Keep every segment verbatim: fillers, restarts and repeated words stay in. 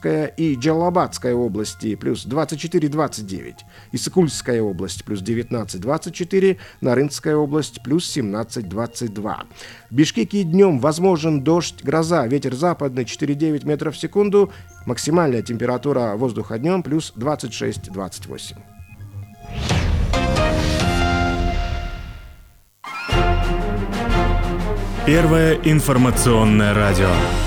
Кемеровская и Джалалабадская области плюс двадцать четыре двадцать девять, Иссык-Кульская область плюс девятнадцать двадцать четыре, Нарынская область плюс семнадцать двадцать два. В Бишкеке днем возможен дождь, гроза, ветер западный четыре девять метров в секунду, максимальная температура воздуха днем плюс двадцать шесть двадцать восемь. Первое информационное радио.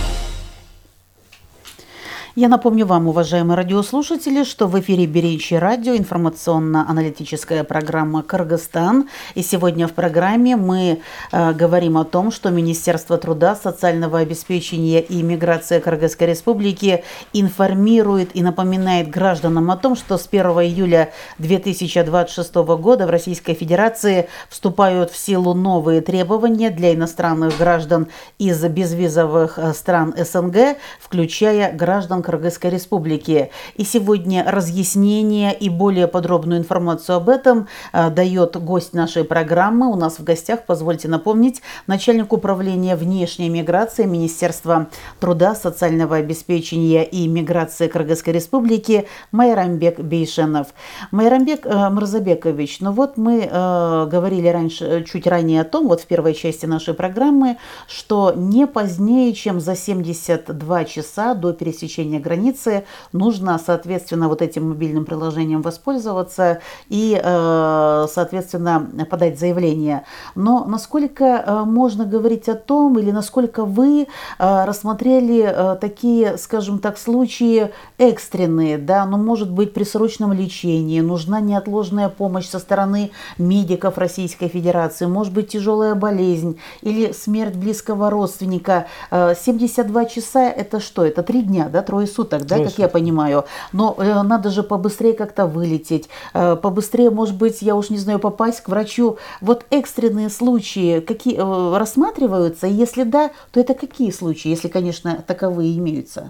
Я напомню вам, уважаемые радиослушатели, что в эфире Беречи радио, информационно-аналитическая программа «Кыргызстан». И сегодня в программе мы э, говорим о том, что Министерство труда, социального обеспечения и миграции Кыргызской Республики информирует и напоминает гражданам о том, что с первого июля две тысячи двадцать шестого года в Российской Федерации вступают в силу новые требования для иностранных граждан из безвизовых стран СНГ, включая граждан Кыргызской Республики. И сегодня разъяснение и более подробную информацию об этом э, дает гость нашей программы. У нас в гостях, позвольте напомнить, начальник управления внешней миграции Министерства труда, социального обеспечения и миграции Кыргызской Республики Майрамбек Бейшенов. Майрамбек э, Мырзабекович, ну вот мы э, говорили раньше, чуть ранее о том, вот в первой части нашей программы, что не позднее, чем за семьдесят два часа до пересечения границы нужно, соответственно, вот этим мобильным приложением воспользоваться и, соответственно, подать заявление. Но насколько можно говорить о том, или насколько вы рассмотрели такие, скажем так, случаи экстренные, да, ну, может быть, при срочном лечении, нужна неотложная помощь со стороны медиков Российской Федерации, может быть, тяжелая болезнь или смерть близкого родственника. семьдесят два часа – это что? Это три дня, да, трое суток, да, как я понимаю. Но э, надо же побыстрее как-то вылететь, э, побыстрее, может быть, я уж не знаю, попасть к врачу. Вот экстренные случаи какие э, рассматриваются? И если да, то это какие случаи, если, конечно, таковые имеются?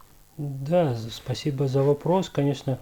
Да, спасибо за вопрос. Конечно,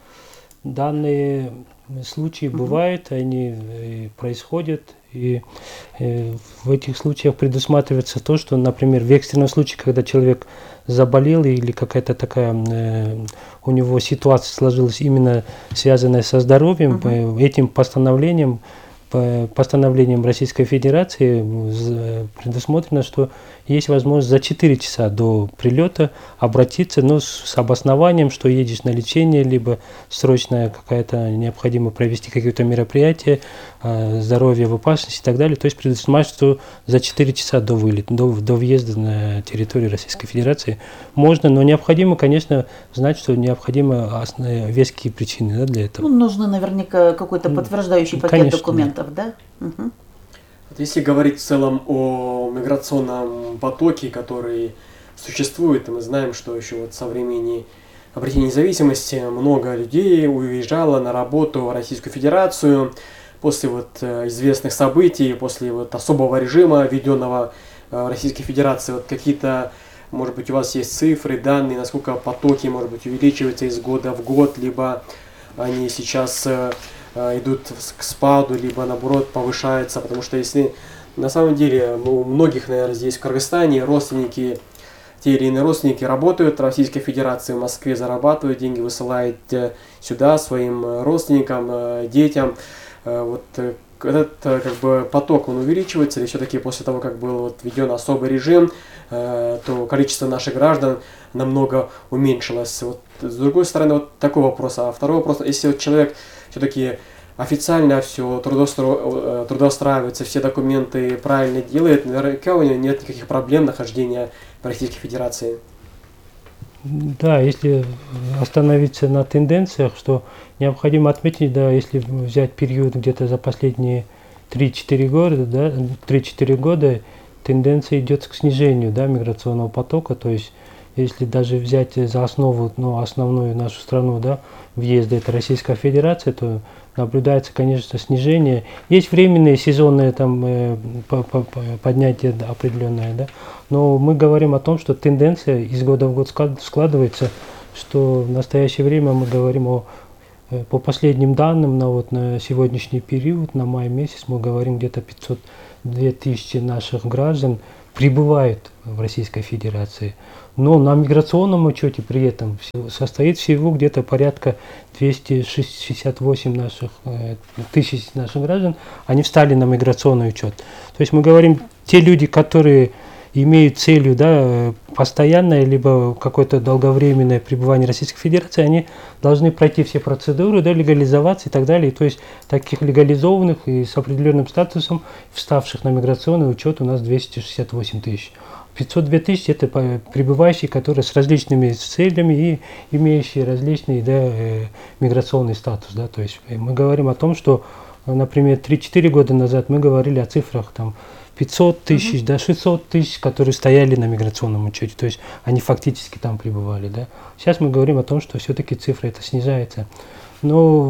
данные случаи угу. бывают, они происходят. И э, в этих случаях предусматривается то, что, например, в экстренном случае, когда человек заболел или какая-то такая э, у него ситуация сложилась именно связанная со здоровьем, uh-huh. этим постановлением, по постановлением Российской Федерации предусмотрено, что есть возможность за четыре часа до прилета обратиться, но с, с обоснованием, что едешь на лечение, либо срочно какая-то необходимо провести какие-то мероприятия, э, здоровье в опасности и так далее. То есть предусматривается, что за четыре часа до вылета, до, до въезда на территорию Российской Федерации можно, но необходимо, конечно, знать, что необходимы веские причины, да, для этого. Ну, нужно наверняка какой-то подтверждающий пакет конечно, документов, да? да? Угу. Если говорить в целом о миграционном потоке, который существует, мы знаем, что еще вот со времени обретения независимости много людей уезжало на работу в Российскую Федерацию после вот известных событий, после вот особого режима, введенного в Российской Федерации. Вот какие-то, может быть, у вас есть цифры, данные, насколько потоки, может быть, увеличиваются из года в год, либо они сейчас идут к спаду, либо наоборот повышаются, потому что если на самом деле у многих, наверное, здесь в Кыргызстане родственники, те или иные родственники работают в Российской Федерации, в Москве зарабатывают деньги, высылают сюда своим родственникам, детям. Вот этот как бы поток, он увеличивается, или все-таки после того, как был вот введен особый режим, то количество наших граждан намного уменьшилось. Вот, с другой стороны, вот такой вопрос. А второй вопрос, если вот человек все-таки официально все трудоустро... трудоустраивается, все документы правильно делает, наверняка у него нет никаких проблем нахождения в Российской Федерации. Да, если остановиться на тенденциях, что необходимо отметить, да, если взять период где-то за последние три-четыре года, да, три-четыре года, тенденция идет к снижению, да, миграционного потока, то есть если даже взять за основу, ну, основную нашу страну, да, въезда, это Российская Федерация, то наблюдается, конечно, снижение. Есть временные сезонные там э, поднятие определенное, да, но мы говорим о том, что тенденция из года в год складывается, что в настоящее время мы говорим о, э, по последним данным, на, вот, на сегодняшний период, на май месяц, мы говорим где-то пятьсот две тысячи наших граждан пребывают в Российской Федерации. Но на миграционном учете при этом состоит всего где-то порядка двести шестьдесят восемь наших, э, тысяч наших граждан, они встали на миграционный учет. То есть мы говорим, те люди, которые имеют целью, да, постоянное либо какое-то долговременное пребывание в Российской Федерации, они должны пройти все процедуры, да, легализоваться и так далее. То есть таких легализованных и с определенным статусом, вставших на миграционный учет, у нас двести шестьдесят восемь тысяч. пятьсот две тысячи это прибывающие, которые с различными целями и имеющие различный, да, миграционный статус. Да. То есть мы говорим о том, что, например, три-четыре года назад мы говорили о цифрах там, пятьсот тысяч, mm-hmm. да, шестьсот тысяч, которые стояли на миграционном учете, то есть они фактически там пребывали. Да. Сейчас мы говорим о том, что все-таки цифра это снижается. Но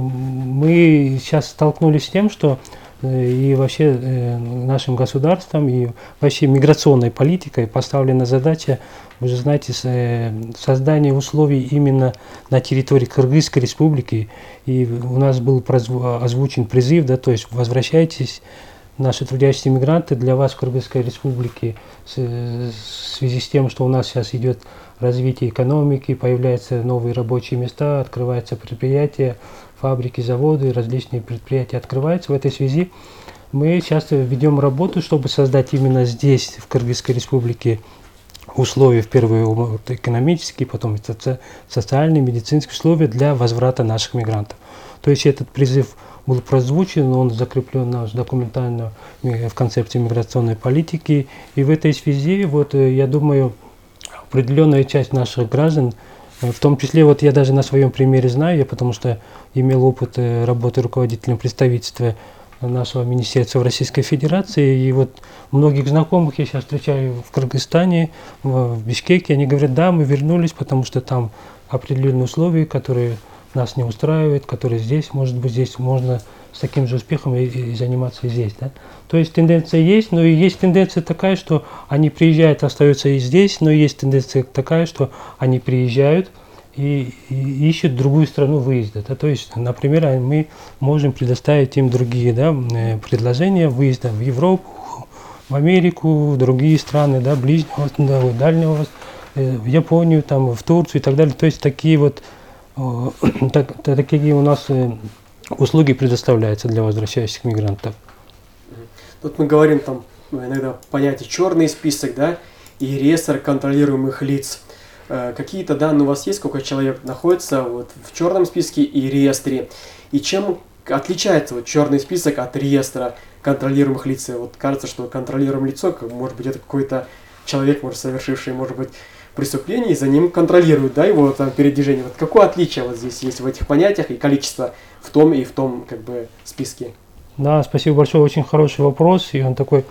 мы сейчас столкнулись с тем, что и вообще э, нашим государством, и вообще миграционной политикой поставлена задача, вы же знаете, с, э, создание условий именно на территории Кыргызской республики. И у нас был прозву- озвучен призыв, да, то есть возвращайтесь, наши трудящиеся мигранты, для вас в Кыргызской республике, с, в связи с тем, что у нас сейчас идет развитие экономики, появляются новые рабочие места, открываются предприятия, фабрики, заводы, различные предприятия открываются. В этой связи мы сейчас ведем работу, чтобы создать именно здесь, в Кыргызской республике, условия, в первую очередь экономические, потом соци- социальные, медицинские условия для возврата наших мигрантов. То есть этот призыв был прозвучен, он закреплен наш документально в концепции миграционной политики. И в этой связи, вот, я думаю, определенная часть наших граждан, в том числе, вот я даже на своем примере знаю, я потому что имел опыт работы руководителем представительства нашего министерства в Российской Федерации, и вот многих знакомых я сейчас встречаю в Кыргызстане, в Бишкеке, они говорят, да, мы вернулись, потому что там определенные условия, которые нас не устраивают, которые здесь, может быть, здесь можно с таким же успехом и, и заниматься и здесь. Да? То есть тенденция есть, но и есть тенденция такая, что они приезжают, остаются и здесь, но есть тенденция такая, что они приезжают и, и ищут другую страну выезда. Да? То есть, например, мы можем предоставить им другие, да, предложения выезда в Европу, в Америку, в другие страны, да, ближнего, да, дальнего, в Японию, там, в Турцию и так далее. То есть такие вот так, такие у нас услуги предоставляются для возвращающихся мигрантов. Тут мы говорим там иногда понятие черный список, да, и реестр контролируемых лиц. Какие-то данные у вас есть, сколько человек находится вот в черном списке и реестре? И чем отличается вот черный список от реестра контролируемых лиц? Вот кажется, что контролируемое лицо, может быть, это какой-то человек, может, совершивший, может быть, преступление, и за ним контролируют, да, его там передвижение. Вот какое отличие вот здесь есть в этих понятиях и количество в том и в том, как бы, списке? Да, спасибо большое, очень хороший вопрос, и он такой,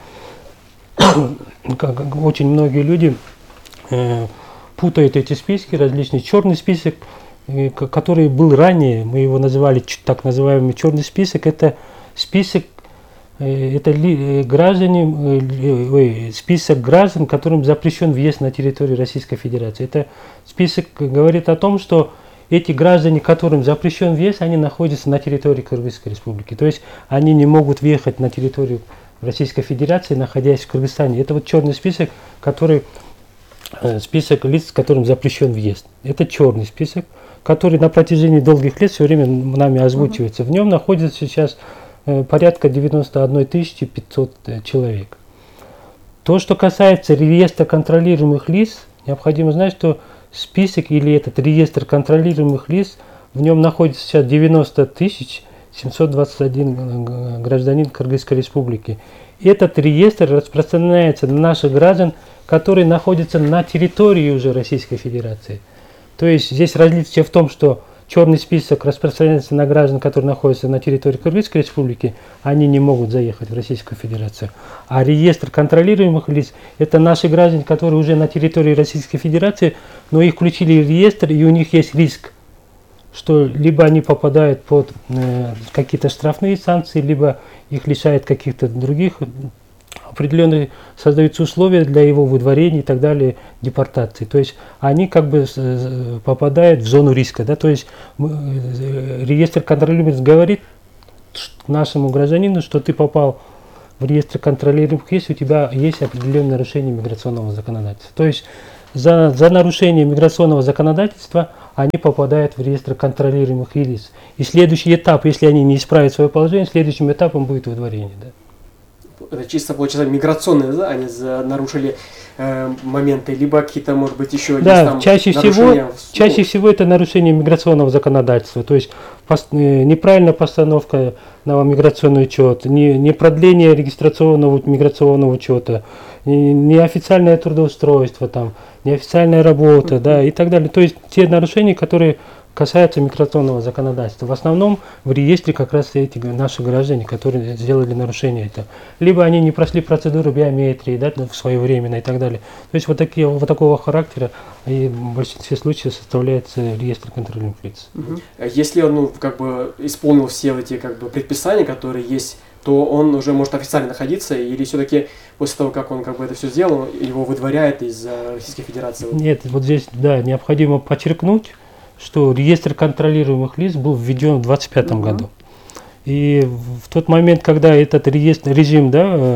как очень многие люди э, путают эти списки, различные. Черный список, э, который был ранее, мы его называли так называемый черный список, это список, это ли, граждане, ой, список граждан, которым запрещен въезд на территорию Российской Федерации. Это список говорит о том, что эти граждане, которым запрещен въезд, они находятся на территории Кыргызской Республики. То есть они не могут въехать на территорию Российской Федерации, находясь в Кыргызстане. Это вот черный список, который, список лиц, которым запрещен въезд. Это черный список, который на протяжении долгих лет все время нами озвучивается. В нем находится сейчас порядка девяносто одна тысяча пятьсот человек. То, что касается реестра контролируемых лиц, необходимо знать, что список или этот реестр контролируемых лиц, в нем находится сейчас девяносто тысяч семьсот двадцать один гражданин Кыргызской Республики. Этот реестр распространяется на наших граждан, которые находятся на территории уже Российской Федерации. То есть здесь различие в том, что черный список распространяется на граждан, которые находятся на территории Кыргызской Республики, они не могут заехать в Российскую Федерацию. А реестр контролируемых лиц – это наши граждане, которые уже на территории Российской Федерации, но их включили в реестр, и у них есть риск, что либо они попадают под э, какие-то штрафные санкции, либо их лишают каких-то других определенные, создаются условия для его выдворения и так далее, депортации. То есть они как бы попадают в зону риска. Да? То есть реестр контролируемых говорит нашему гражданину, что ты попал в в реестре контролируемых лиц, у тебя есть определенное нарушение миграционного законодательства. То есть за, за нарушение миграционного законодательства они попадают в реестр контролируемых лиц. И следующий этап, если они не исправят свое положение, следующим этапом будет выдворение. Да. Это чисто, получается, миграционные, да, они нарушили э, моменты, либо какие-то, может быть, еще да, есть там чаще всего, чаще всего это нарушение миграционного законодательства, то есть пос, э, неправильная постановка на миграционный учет, не, не продление регистрационного миграционного учета, не, неофициальное трудоустройство, там, неофициальная работа, mm-hmm. да, и так далее. То есть те нарушения, которые касаются миграционного законодательства. В основном в реестре как раз эти наши граждане, которые сделали нарушение это. Либо они не прошли процедуру биометрии, да, своевременно и так далее. То есть вот, такие, вот такого характера и в большинстве случаев составляется реестр контролируемых лиц. Угу. Если он ну, как бы исполнил все эти как бы, предписания, которые есть, то он уже может официально находиться, или все-таки после того, как он как бы это все сделал, его выдворяет из Российской Федерации? Нет, вот здесь да, необходимо подчеркнуть, что реестр контролируемых лиц был введен в двадцать пятом uh-huh. году. И в тот момент, когда этот реестр, режим да,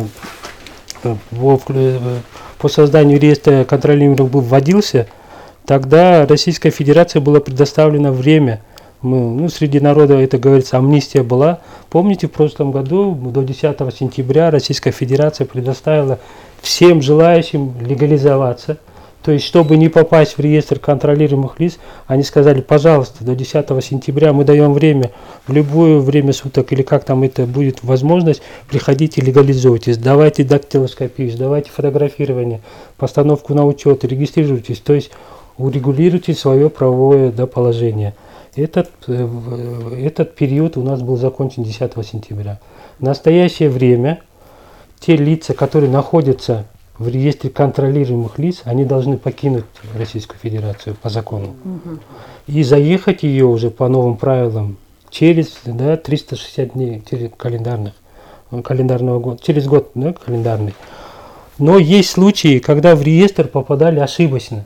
по, по созданию реестра контролируемых был вводился, тогда Российской Федерации было предоставлено время. Мы, ну, среди народа, это говорится, амнистия была. Помните, в прошлом году до десятого сентября Российская Федерация предоставила всем желающим легализоваться. То есть, чтобы не попасть в реестр контролируемых лиц, они сказали, пожалуйста, до десятого сентября мы даем время, в любое время суток, или как там это будет возможность, приходите, легализуйтесь, давайте дактилоскопию, давайте фотографирование, постановку на учет, регистрируйтесь, то есть урегулируйте свое правовое да, положение. Этот, этот период у нас был закончен десятого сентября. В настоящее время те лица, которые находятся в реестре контролируемых лиц, они должны покинуть Российскую Федерацию по закону. Угу. И заехать ее уже по новым правилам через да, триста шестьдесят дней календарных, календарного года, через год да, календарный. Но есть случаи, когда в реестр попадали ошибочно.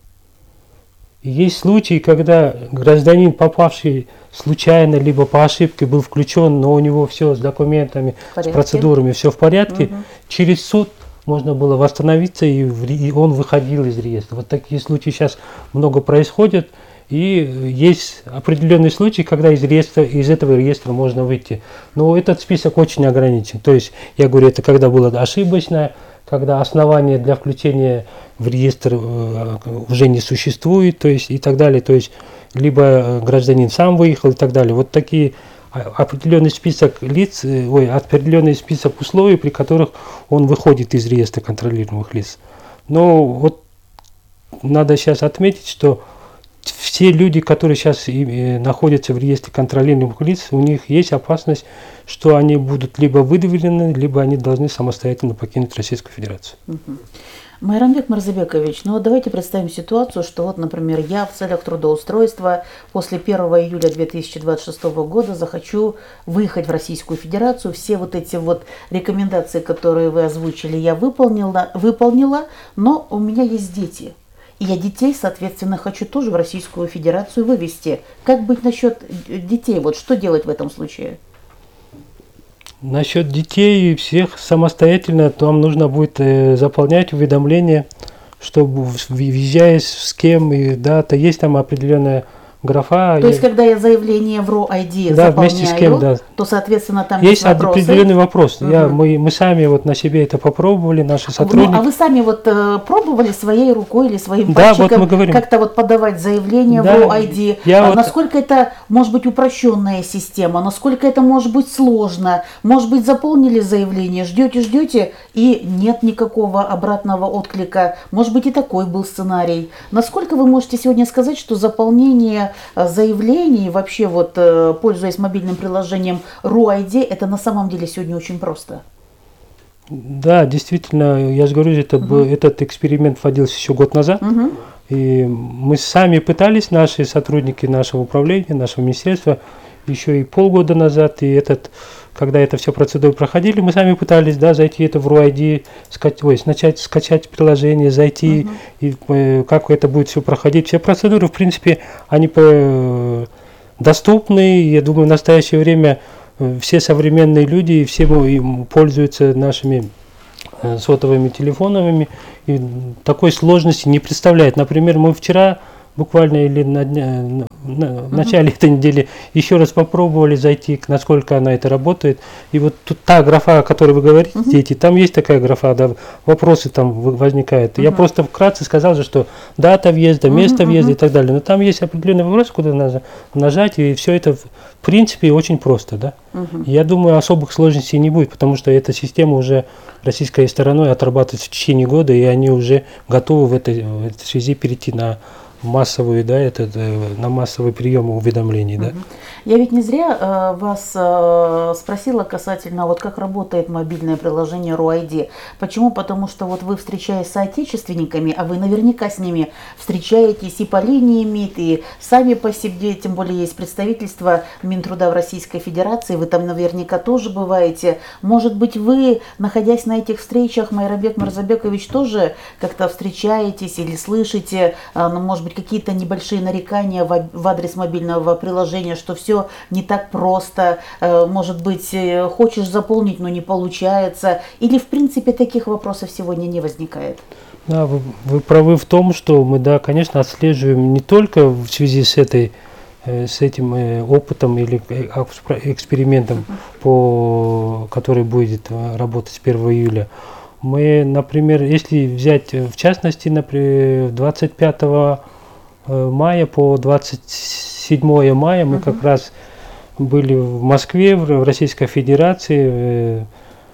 И есть случаи, когда гражданин, попавший случайно, либо по ошибке был включен, но у него все с документами, с процедурами, все в порядке, угу. через суд можно было восстановиться, и, и он выходил из реестра. Вот такие случаи сейчас много происходят, и есть определенные случаи, когда из, реестра, из этого реестра можно выйти. Но этот список очень ограничен. То есть, я говорю, это когда было ошибочно, когда основания для включения в реестр э, уже не существует, то есть, и так далее. То есть, либо гражданин сам выехал и так далее. Вот такие определенный список лиц, ой, определенный список условий, при которых он выходит из реестра контролируемых лиц. Но вот надо сейчас отметить, что все люди, которые сейчас находятся в реестре контролируемых лиц, у них есть опасность, что они будут либо выдвинуты, либо они должны самостоятельно покинуть Российскую Федерацию. Угу. Майрамбек Марзабекович, ну вот давайте представим ситуацию, что вот, например, я в целях трудоустройства после первого июля две тысячи двадцать шестого года захочу выехать в Российскую Федерацию. Все вот эти вот рекомендации, которые вы озвучили, я выполнила, выполнила, но у меня есть дети. И я детей, соответственно, хочу тоже в Российскую Федерацию вывести. Как быть насчет детей? Вот что делать в этом случае? Насчет детей всех самостоятельно, там нужно будет э, заполнять уведомления, чтобы въезжая с кем, и да, то есть там определенная графа. То есть, когда я заявление в РО ай ди да, заполняю, вместе с кем, да. то, соответственно, там есть, есть вопросы. определенный вопрос. Угу. Я, мы, мы сами вот на себе это попробовали, наши сотрудники. Ну, а вы сами вот э, пробовали своей рукой или своим да, пальчиком вот как-то вот подавать заявление да, в РО ай ди? А вот... Насколько это может быть упрощенная система? Насколько это может быть сложно? Может быть, заполнили заявление, ждете, ждете, и нет никакого обратного отклика. Может быть, и такой был сценарий. Насколько вы можете сегодня сказать, что заполнение заявления и вообще вот, пользуясь мобильным приложением РО ай ди, это на самом деле сегодня очень просто? Да, действительно, я же говорю, это, угу. этот эксперимент вводился еще год назад. Угу. И мы сами пытались, наши сотрудники нашего управления, нашего министерства, еще и полгода назад, и этот, когда это все процедуры проходили, мы сами пытались да, зайти это в РО ай ди, скачать, ой, начать скачать приложение, зайти, uh-huh. и э, как это будет все проходить. Все процедуры, в принципе, они э, доступны, я думаю, в настоящее время все современные люди, все пользуются нашими сотовыми телефонами, и такой сложности не представляет. Например, мы вчера буквально или на, дня, на в начале uh-huh. этой недели еще раз попробовали зайти, насколько она это работает. И вот тут та графа, о которой вы говорите, uh-huh. дети, там есть такая графа, да, вопросы там возникают. Uh-huh. Я просто вкратце сказал же, что дата въезда, место uh-huh. въезда и так далее. Но там есть определенный вопрос, куда надо нажать, и все это в принципе очень просто, да. Uh-huh. Я думаю, особых сложностей не будет, потому что эта система уже российской стороной отрабатывается в течение года, и они уже готовы в этой, в этой связи перейти на массовую, да, это, на массовый прием уведомлений, да. Я ведь не зря э, вас э, спросила касательно, вот как работает мобильное приложение РУ-ай ди. Почему? Потому что вот вы, встречаясь с соотечественниками, а вы наверняка с ними встречаетесь и по линии МИД, и сами по себе, тем более есть представительство Минтруда в Российской Федерации, вы там наверняка тоже бываете. Может быть, вы, находясь на этих встречах, Майрабек Мырзабекович, тоже как-то встречаетесь или слышите, э, ну, может быть, какие-то небольшие нарекания в, в адрес мобильного приложения, что все не так просто, может быть, хочешь заполнить, но не получается, или в принципе таких вопросов сегодня не возникает? Да, вы, вы правы в том, что мы, да, конечно, отслеживаем не только в связи с этой, с этим опытом или экспериментом, uh-huh. по, который будет работать с первого июля. Мы, например, если взять в частности, например, двадцать пятого мая по двадцать седьмое мая мы uh-huh. как раз были в Москве, в Российской Федерации.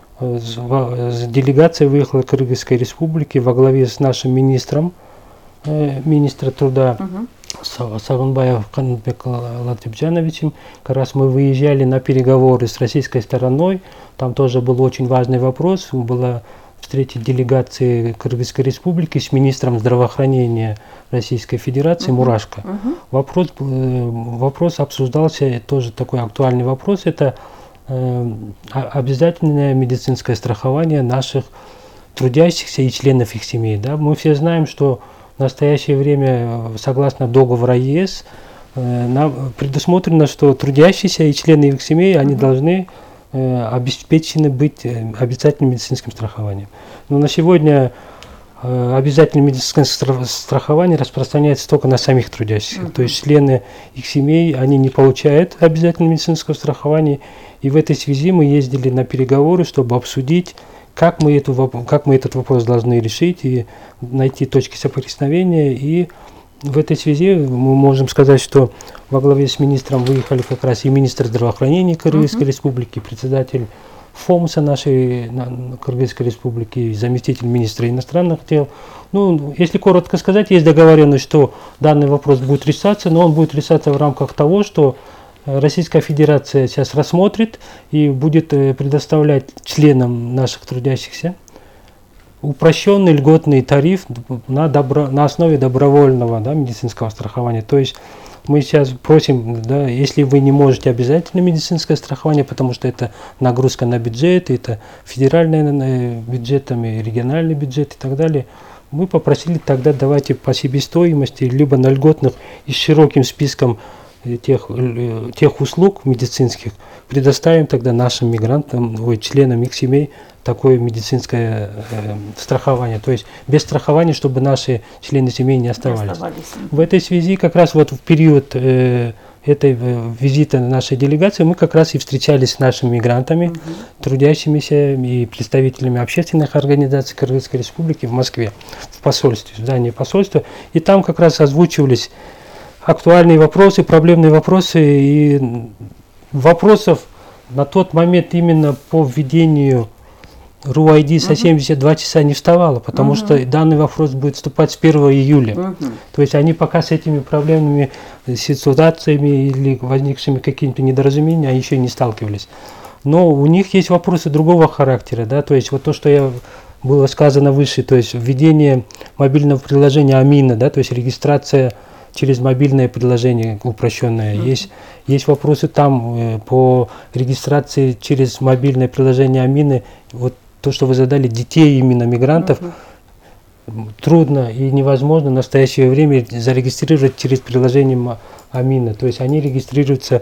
Делегация выехала к Кыргызской Республике во главе с нашим министром, министра труда uh-huh. Сагынбаев Канатбек Латипджановичем. Как раз мы выезжали на переговоры с российской стороной. Там тоже был очень важный вопрос. Была встреча делегации Кыргызской Республики с министром здравоохранения Российской Федерации uh-huh. Мурашко. Uh-huh. Вопрос, вопрос обсуждался, тоже такой актуальный вопрос, это э, обязательное медицинское страхование наших трудящихся и членов их семей. Да? Мы все знаем, что в настоящее время, согласно договору ЕС, э, нам предусмотрено, что трудящиеся и члены их семей, они uh-huh. должны обеспечены быть обязательным медицинским страхованием. Но на сегодня обязательное медицинское страхование распространяется только на самих трудящихся. Uh-huh. То есть члены их семей, они не получают обязательное медицинское страхование. И в этой связи мы ездили на переговоры, чтобы обсудить, как мы, эту, как мы этот вопрос должны решить и найти точки соприкосновения. И в этой связи мы можем сказать, что во главе с министром выехали как раз и министр здравоохранения Кыргызской uh-huh. Республики, председатель ФОМСа нашей Кыргызской Республики, и заместитель министра иностранных дел. Ну, если коротко сказать, есть договоренность, что данный вопрос будет решаться, но он будет решаться в рамках того, что Российская Федерация сейчас рассмотрит и будет предоставлять членам наших трудящихся упрощенный льготный тариф на, добро, на основе добровольного, да, медицинского страхования. То есть мы сейчас просим, да, если вы не можете обязательно медицинское страхование, потому что это нагрузка на бюджет, это федеральный бюджет, региональный бюджет и так далее, мы попросили тогда давайте по себестоимости, либо на льготных и с широким списком тех, тех услуг медицинских предоставим тогда нашим мигрантам, ой, членам их семей такое медицинское э, страхование. То есть без страхования, чтобы наши члены семей не оставались. оставались. В этой связи как раз вот в период э, этой э, визита нашей делегации мы как раз и встречались с нашими мигрантами, угу. трудящимися и представителями общественных организаций Кыргызской Республики в Москве, в посольстве, в здании посольства. И там как раз озвучивались актуальные вопросы, проблемные вопросы, и вопросов на тот момент именно по введению РУ-ай ди за семьдесят два часа не вставало, потому uh-huh. что данный вопрос будет вступать с первого июля. Uh-huh. То есть они пока с этими проблемными ситуациями или возникшими какими-то недоразумениями еще не сталкивались. Но у них есть вопросы другого характера, да, то есть вот то, что я было сказано выше, то есть введение мобильного приложения Амина, да, то есть регистрация через мобильное приложение упрощенное. Mm-hmm. Есть, есть вопросы там э, по регистрации через мобильное приложение Амины. Вот то, что вы задали, детей именно мигрантов, mm-hmm. трудно и невозможно в настоящее время зарегистрировать через приложение Амина. То есть они регистрируются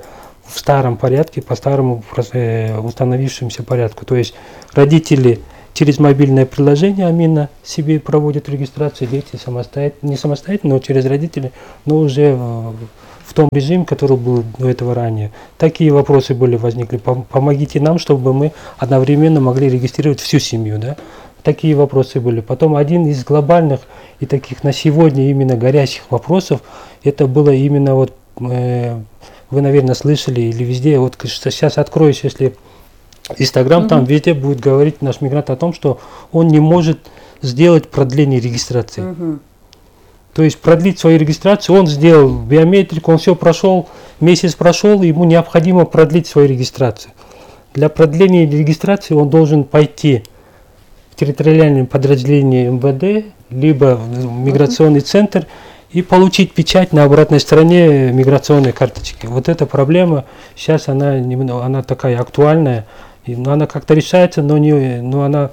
в старом порядке, по старому э, установившемуся порядку. То есть родители через мобильное приложение Амина себе проводят регистрацию, дети самостоятельно, не самостоятельно, но через родителей, но уже в, в том режиме, который был до этого ранее. Такие вопросы были возникли. Помогите нам, чтобы мы одновременно могли регистрировать всю семью, да? Такие вопросы были. Потом один из глобальных и таких на сегодня именно горячих вопросов, это было именно вот, э, вы, наверное, слышали или везде, вот сейчас откроюсь, если Инстаграм, mm-hmm. там везде будет говорить наш мигрант о том, что он не может сделать продление регистрации. Mm-hmm. То есть продлить свою регистрацию, он сделал биометрику, он все прошел, месяц прошел, ему необходимо продлить свою регистрацию. Для продления регистрации он должен пойти в территориальное подразделение эм вэ дэ, либо в миграционный mm-hmm. центр и получить печать на обратной стороне миграционной карточки. Вот эта проблема сейчас, она, она такая актуальная. Но она как-то решается, но, не, но она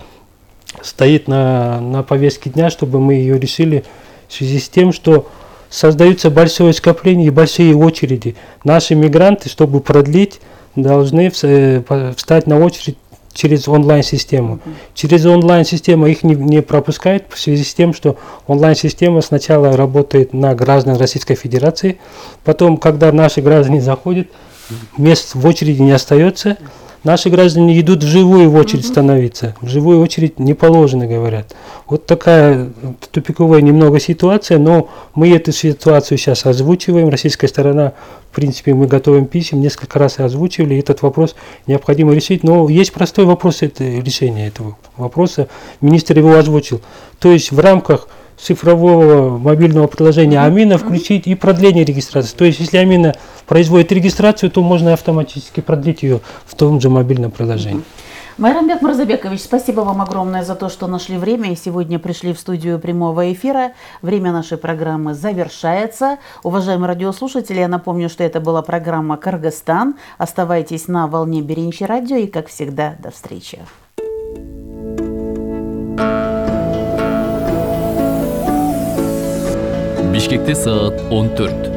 стоит на, на повестке дня, чтобы мы ее решили в связи с тем, что создаются большое скопление и большие очереди. Наши мигранты, чтобы продлить, должны встать на очередь через онлайн-систему. Mm-hmm. Через онлайн-систему их не, не пропускают в связи с тем, что онлайн-система сначала работает на граждан Российской Федерации, потом, когда наши граждане заходят, мест в очереди не остается. Наши граждане идут вживую в очередь становиться. В живую очередь не положено, говорят. Вот такая тупиковая немного ситуация, но мы эту ситуацию сейчас озвучиваем. Российская сторона, в принципе, мы готовим писем, несколько раз озвучивали. Этот вопрос необходимо решить. Но есть простой вопрос это, решения этого вопроса. Министр его озвучил. То есть в рамках цифрового мобильного приложения Амина включить и продление регистрации. То есть, если Амина производит регистрацию, то можно автоматически продлить ее в том же мобильном приложении. Майрамбек Мурзабекович, спасибо вам огромное за то, что нашли время и сегодня пришли в студию прямого эфира. Время нашей программы завершается. Уважаемые радиослушатели, я напомню, что это была программа «Кыргызстан». Оставайтесь на волне Биринчи радио и, как всегда, до встречи. Бишкекте саат он төрт.